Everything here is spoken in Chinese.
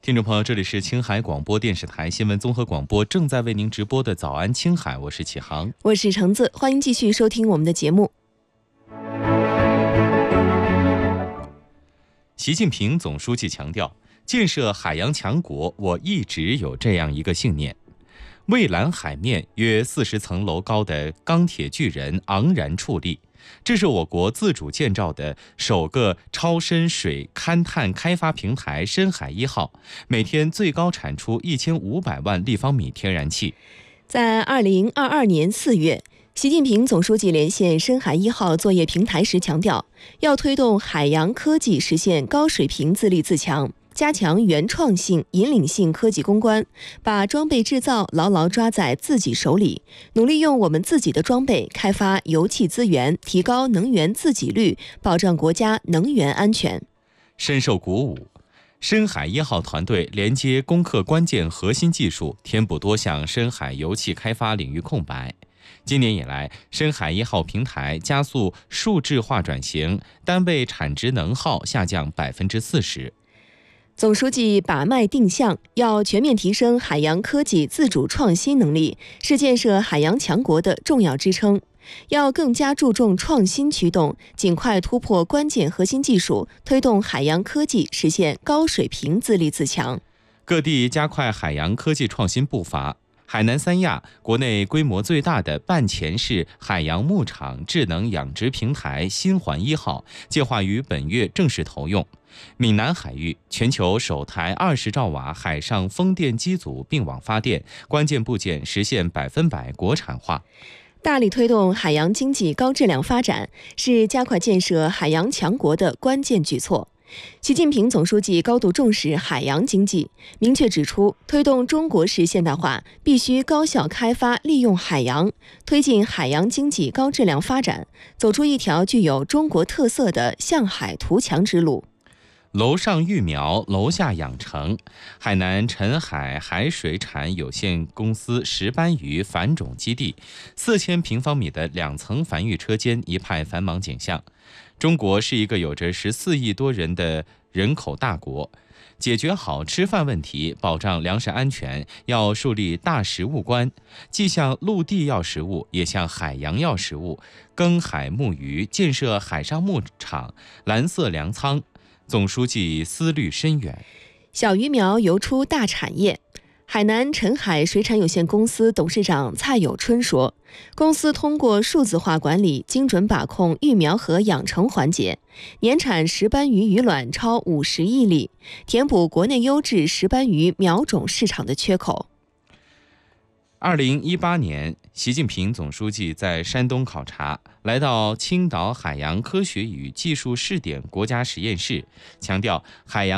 听众朋友，这里是青海广播电视台新闻综合广播，正在为您直播的早安青海，我是启航， 我是橙子，欢迎继续收听我们的节目。 习近平总书记强调，建设海洋强国，我一直有这样一个信念。蔚蓝海面约40层楼高的钢铁巨人昂然矗立，这是我国自主建造的首个超深水勘探开发平台深海1号，每天最高产出1500万立方米天然气。 在2022年4月，习近平总书记连线深海1号作业平台时强调，要推动海洋科技实现高水平自立自强，加强原创性、引领性科技攻关，把装备制造牢牢抓在自己手里，努力用我们自己的装备开发油气资源，提高能源自给率，保障国家能源安全。 深受鼓舞，深海1号团队连接攻克关键核心技术，填补多项深海油气开发领域空白。今年以来，深海1号平台加速数字化转型，单位产值能耗下降40%。 总书记把脉定向，要全面提升海洋科技自主创新能力，是建设海洋强国的重要支撑。要更加注重创新驱动，尽快突破关键核心技术，推动海洋科技实现高水平自立自强。 各地加快海洋科技创新步伐。海南三亚国内规模最大的半潜式海洋牧场智能养殖平台新环1号计划于本月正式投用。闽南海域全球首台20兆瓦海上风电机组并网发电，关键部件实现100%国产化。 大力推动海洋经济高质量发展，是加快建设海洋强国的关键举措。习近平总书记高度重视海洋经济，明确指出，推动中国式现代化必须高效开发利用海洋，推进海洋经济高质量发展，走出一条具有中国特色的向海图强之路。 楼上育苗，楼下养成。海南陈海海水产有限公司石斑鱼繁种基地，4000平方米的2层繁育车间一派繁忙景象。中国是一个有着14亿多人的人口大国，解决好吃饭问题，保障粮食安全，要树立大食物观，既向陆地要食物，也向海洋要食物。耕海牧渔，建设海上牧场、蓝色粮仓。总书记思虑深远。 小鱼苗游出大产业。海南陈海水产有限公司董事长蔡有春说，公司通过数字化管理，精准把控育苗和养成环节，年产石斑鱼鱼卵超50亿粒，填补国内优质石斑鱼苗种市场的缺口。 2018年，习近平总书记在山东考察，来到青岛海洋科学与技术试点国家实验室，强调海洋